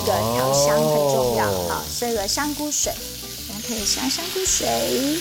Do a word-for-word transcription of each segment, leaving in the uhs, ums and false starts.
这个调香很重要。好，这个香菇水，我们可以下香菇水。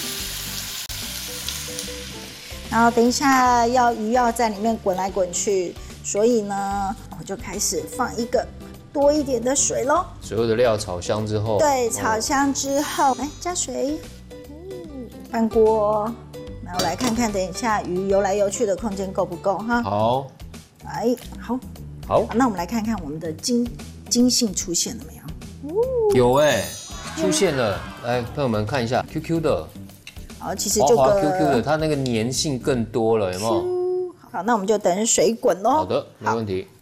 然后等一下要鱼要在里面滚来滚去，所以呢，我就开始放一个多一点的水咯。 所有的料炒香之后， 对，炒香之后，来加水，嗯，翻锅。然后来看看，等一下鱼游来游去的空间够不够哈？ 好， 来，好， 好， 那我们来看看我们的金金杏出现了没有？ 哦、有哎、欸，出现了。来，朋友们看一下 Q Q 的。 好，其实这个 Q Q 的，它那个粘性更多了，有没有？ 好，那我们就等水滚咯。 好的，没问题。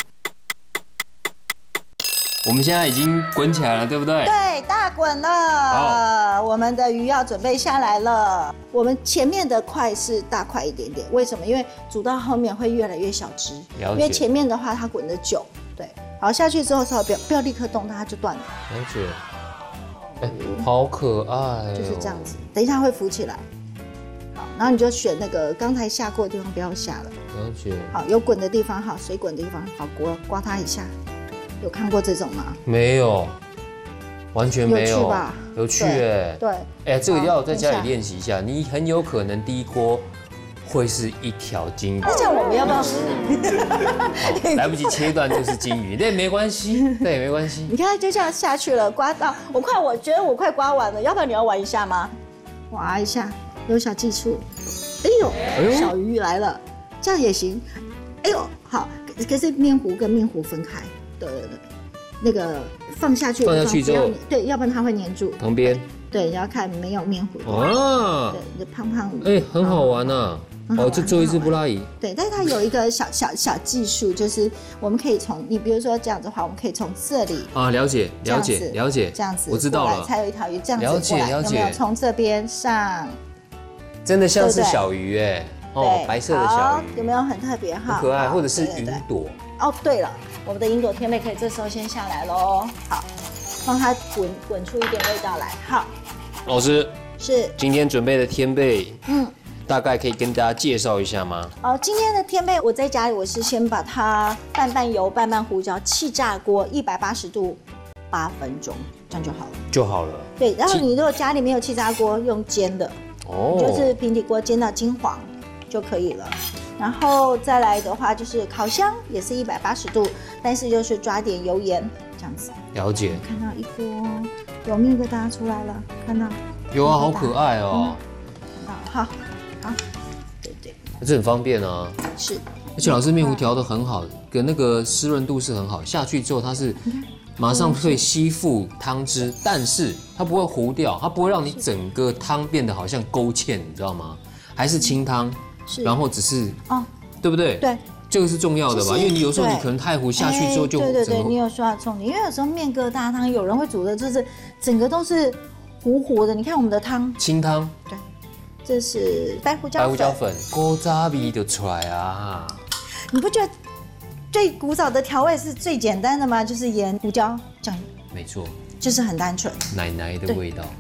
我们现在已经滚起来了，对不对？ 对，大滚了。我们的鱼要准备下来了。我们前面的块是大块一点点，为什么？因为煮到后面会越来越小只。 了解。 因为前面的话它滚得久，对。好，下去之后稍微不要不要立刻动它，它就断了。 了解。哎，好可爱、哦。 就是这样子，等一下会浮起来。好，然后你就选那个刚才下过的地方不要下了。 了解。 好，有滚的地方，好，水滚的地方，好刮刮它一下。有看过这种吗？ 没有，完全没有。 有趣吧？ 有趣哎。 对。 哎，这个要在家里练习一下，你很有可能第一锅会是一条金鱼。 那这样我们要不要？ 好，来不及切断就是金鱼，那没关系，那也没关系。 你看，就这样下去了，刮到我快，我觉得我快刮完了，要不然你要玩一下吗？挖一下，有小技术。哎呦，哎呦，小鱼来了，这样也行。哎呦，好，可是面糊跟面糊分开。对对对，那个放下去， 放下去之后， 对，要不然它会粘住。 旁边， 对，你要看没有面糊。 哦， 对，就胖胖。 哎，很好玩呐。哦，这做一只布拉伊。 对，但是它有一个小小小技术，就是我们可以从你比如说这样子的话，我们可以从这里啊，了解了解了解， 这样子， 我知道了， 才有一条鱼这样子了解了解， 有没有从这边上？ 真的像是小鱼哎，哦，白色的小鱼， 有没有很特别哈？ 很可爱，或者是云朵。 哦，对了，我们的云朵天贝可以这时候先下来喽。好，让它滚滚出一点味道来。好， 老师是今天准备的天贝，嗯，大概可以跟大家介绍一下吗？ 哦，今天的天贝我在家里我是先把它拌拌油、拌拌胡椒，气炸锅一百八十度八分钟，这样就好了。 就好了。 对，然后你如果家里没有气炸锅，用煎的，哦，就是平底锅煎到金黄就可以了。然后再来的话就是烤箱，也是一百八十度，但是就是抓点油盐这样子。 了解。 看到一锅油蜜疙瘩出来了，看到？ 有啊，好可爱哦。 看到，好，好，对对。 这很方便啊。 是。 而且老师面糊调得很好，跟那个湿润度是很好，下去之后它是马上会吸附汤汁，但是它不会糊掉，它不会让你整个汤变得好像勾芡，你知道吗？还是清汤。然后只是哦，对不对？ 对， 这个是重要的吧？因为你有时候你可能太糊下去之后就对对对，你有说到重点，因为有时候面疙瘩汤有人会煮的就是整个都是糊糊的。你看我们的汤， 清汤， 对，这是白胡椒白胡椒粉，古早味就出来啊！ 你不觉得最古早的调味是最简单的吗？就是盐、胡椒、酱油， 没错， 就是很单纯， 奶奶的味道。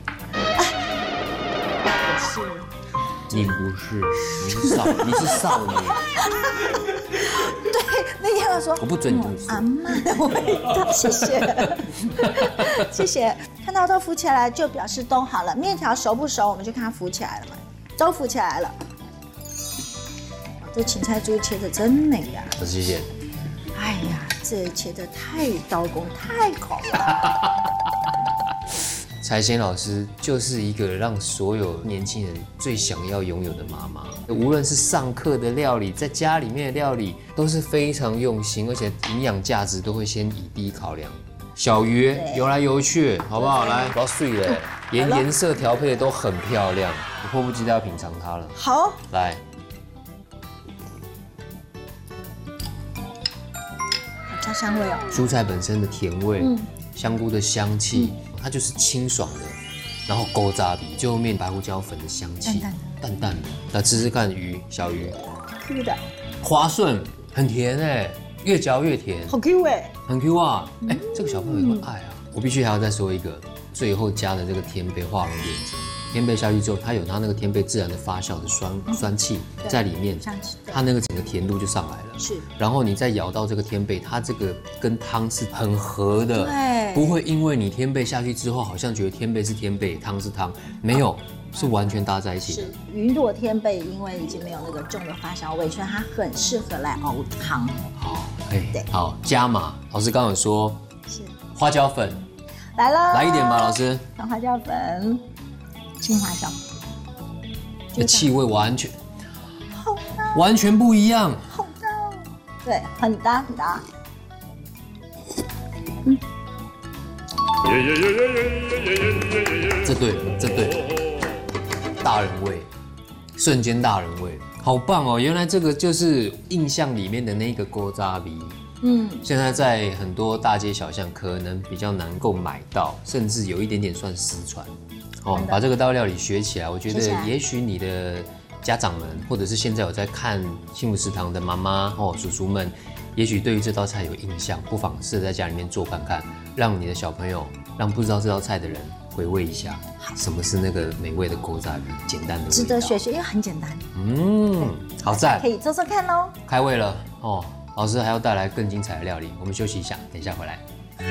是。 你不是，你是少，你是少女。 对，那天我说我不准你这么说。 阿嬷的味道，谢谢，谢谢。看到都浮起来，就表示都好了。面条熟不熟，我们就看它浮起来了嘛，都浮起来了。这芹菜猪切的真美呀！ 谢谢。 哎呀，这切的太刀工，太好了。 财贤老师就是一个让所有年轻人最想要拥有的妈妈，无论是上课的料理，在家里面的料理都是非常用心，而且营养价值都会先以第一考量。小鱼游来游去，好不好？来，我要碎了，连颜色调配的都很漂亮，我迫不及待要品尝它了。 好， 来， 加香味哦， 蔬菜本身的甜味，嗯、香菇的香气。嗯，它就是清爽的，然后勾扎比，最后面白胡椒粉的香气，淡淡的，淡淡的。来吃吃看鱼，小鱼 ，Q 的， 滑顺，很甜哎，越嚼越甜， 好 Q 哎， 很 Q 啊，哎，这个小朋友也会爱啊。我必须还要再说一个，最后加的这个天贝画龙点睛，天贝下去之后，它有它那个天贝自然的发酵的酸酸气在里面，它那个整个甜度就上来了。是，然后你再咬到这个天贝，它这个跟汤是很合的。 对。 对， 不会因为你天贝下去之后，好像觉得天贝是天贝，汤是汤，没有，是完全搭在一起的。 是云朵天贝，因为已经没有那个重的发酵味，所以它很适合来熬汤。 好，哎， 对， 好加码。老师刚刚有说是花椒粉来了， 来一点吧，老师。 放花椒粉，青花椒， 这气味完全好搭， 完全不一样。 好搭，对，很搭很搭。 这对了，这对了，大人味，瞬间大人味，好棒哦！原来这个就是印象里面的那个锅渣米。嗯，现在在很多大街小巷可能比较难够买到，甚至有一点点算失传。哦，把这个道料理学起来，我觉得也许你的家长们，或者是现在有在看幸福食堂的妈妈哦、叔叔们，也许对于这道菜有印象，不妨试着在家里面做看看，让你的小朋友，让不知道这道菜的人回味一下，什么是那个美味的锅渣米，简单的味道， 值得学习，因为很简单。 嗯，好赞， 可以做做看喽。 开胃了哦，老师还要带来更精彩的料理，我们休息一下，等一下回来。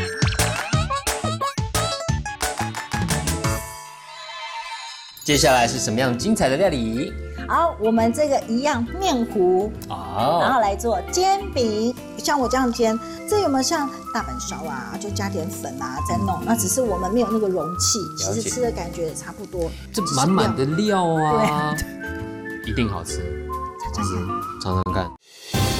接下来是什么样精彩的料理？ 好，我们这个一样面糊， 哦， 然后来做煎饼。像我这样煎，这有没有像大阪烧啊？就加点粉啊，再弄。那只是我们没有那个容器，其实吃的感觉也差不多。 这满满的料啊， 对， 一定好吃。 尝尝看， 尝尝看。